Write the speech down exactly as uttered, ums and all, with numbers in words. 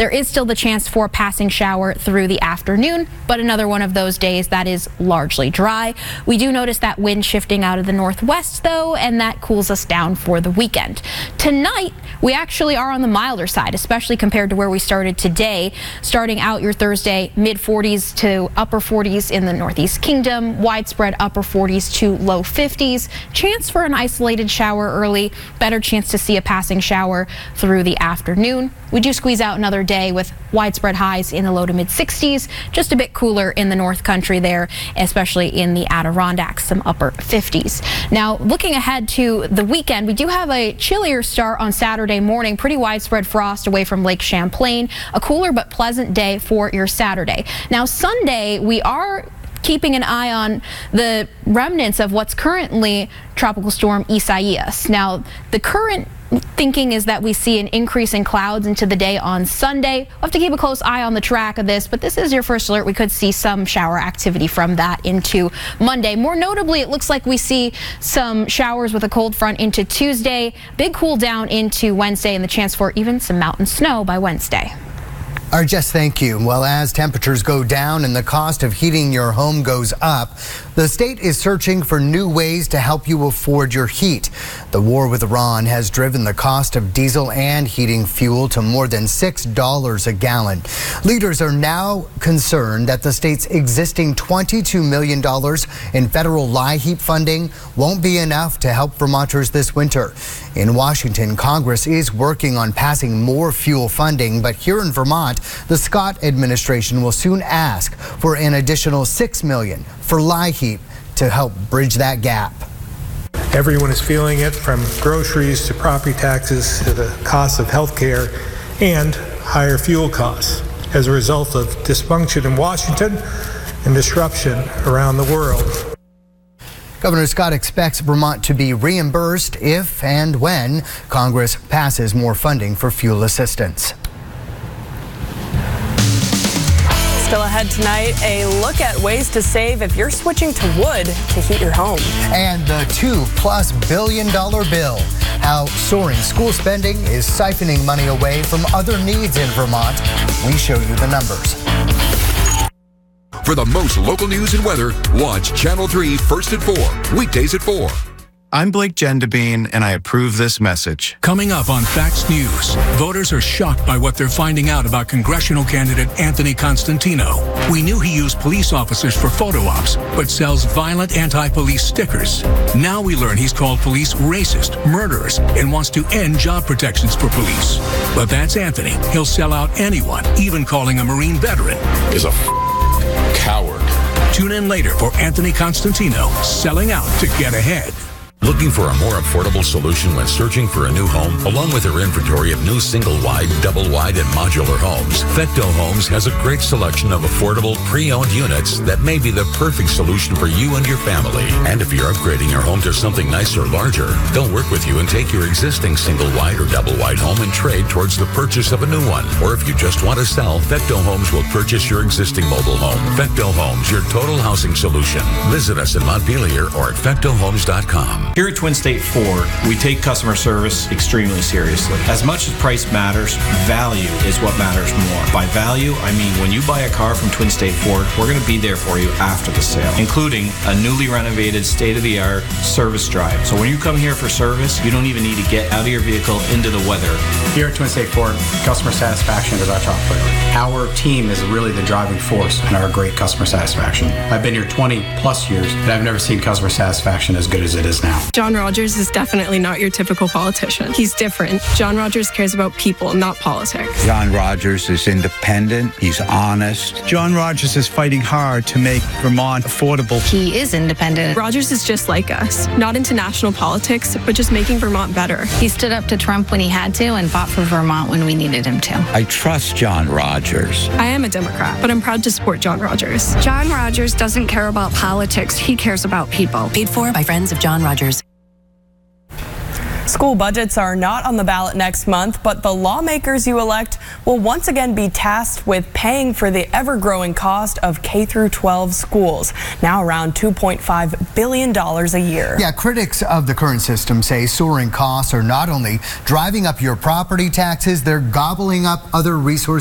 There is still the chance for a passing shower through the afternoon, but another one of those days that is largely dry. We do notice that wind shifting out of the northwest, though, and that cools us down for the weekend. Tonight, we actually are on the milder side, especially compared to where we started today. Starting out your Thursday, mid forties to upper forties in the Northeast Kingdom, widespread upper forties to low fifties. Chance for an isolated shower early, better chance to see a passing shower through the afternoon. We do squeeze out another day with widespread highs in the low to mid sixties, just a bit cooler in the North Country there, especially in the Adirondacks, some upper fifties. Now, looking ahead to the weekend, we do have a chillier start on Saturday morning, pretty widespread frost away from Lake Champlain, a cooler but pleasant day for your Saturday. Now, Sunday, we are keeping an eye on the remnants of what's currently Tropical Storm Isaias. Now, the current thinking is that we see an increase in clouds into the day on Sunday. We'll have to keep a close eye on the track of this, but this is your first alert. We could see some shower activity from that into Monday. More notably, it looks like we see some showers with a cold front into Tuesday, big cool down into Wednesday, and the chance for even some mountain snow by Wednesday. All right, Jess, thank you. Well, as temperatures go down and the cost of heating your home goes up, the state is searching for new ways to help you afford your heat. The war with Iran has driven the cost of diesel and heating fuel to more than six dollars a gallon. Leaders are now concerned that the state's existing twenty-two million dollars in federal LIHEAP funding won't be enough to help Vermonters this winter. In Washington, Congress is working on passing more fuel funding, but here in Vermont, the Scott administration will soon ask for an additional six million dollars for LIHEAP to help bridge that gap. Everyone is feeling it, from groceries to property taxes to the cost of health care and higher fuel costs as a result of dysfunction in Washington and disruption around the world. Governor Scott expects Vermont to be reimbursed if and when Congress passes more funding for fuel assistance. Still ahead tonight, a look at ways to save if you're switching to wood to heat your home. And the two plus billion dollar bill. How soaring school spending is siphoning money away from other needs in Vermont. We show you the numbers. For the most local news and weather, watch Channel three first at four, weekdays at four. I'm Blake Gendabine, and I approve this message. Coming up on Facts News, voters are shocked by what they're finding out about congressional candidate Anthony Constantino. We knew he used police officers for photo ops, but sells violent anti-police stickers. Now we learn he's called police racist, murderers, and wants to end job protections for police. But that's Anthony. He'll sell out anyone, even calling a Marine veteran is a f- coward. Tune in later for Anthony Constantino selling out to get ahead. Looking for a more affordable solution when searching for a new home? Along with their inventory of new single-wide, double-wide, and modular homes, Fecto Homes has a great selection of affordable, pre-owned units that may be the perfect solution for you and your family. And if you're upgrading your home to something nicer, larger, they'll work with you and take your existing single-wide or double-wide home and trade towards the purchase of a new one. Or if you just want to sell, Fecto Homes will purchase your existing mobile home. Fecto Homes, your total housing solution. Visit us in Montpelier or at fecto homes dot com. Here at Twin State Ford, we take customer service extremely seriously. As much as price matters, value is what matters more. By value, I mean when you buy a car from Twin State Ford, we're going to be there for you after the sale, including a newly renovated state-of-the-art service drive. So when you come here for service, you don't even need to get out of your vehicle into the weather. Here at Twin State Ford, customer satisfaction is our top priority. Our team is really the driving force in our great customer satisfaction. I've been here twenty plus years, and I've never seen customer satisfaction as good as it is now. John Rogers is definitely not your typical politician. He's different. John Rogers cares about people, not politics. John Rogers is independent. He's honest. John Rogers is fighting hard to make Vermont affordable. He is independent. Rogers is just like us, not into national politics, but just making Vermont better. He stood up to Trump when he had to and fought for Vermont when we needed him to. I trust John Rogers. I am a Democrat, but I'm proud to support John Rogers. John Rogers doesn't care about politics. He cares about people. Paid for by Friends of John Rogers. School budgets are not on the ballot next month, but the lawmakers you elect will once again be tasked with paying for the ever-growing cost of K through twelve schools, now around two point five billion dollars a year. Yeah, critics of the current system say soaring costs are not only driving up your property taxes, they're gobbling up other resources